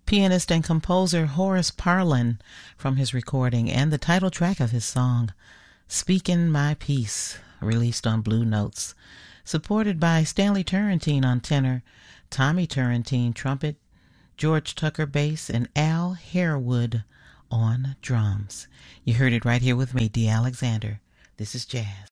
pianist and composer Horace Parlan from his recording and the title track of his song, Speakin' My Peace, released on Blue Notes, supported by Stanley Turrentine on tenor, Tommy Turrentine trumpet, George Tucker bass, and Al Harewood on drums. You heard it right here with me, Dee Alexander. This is Jazz.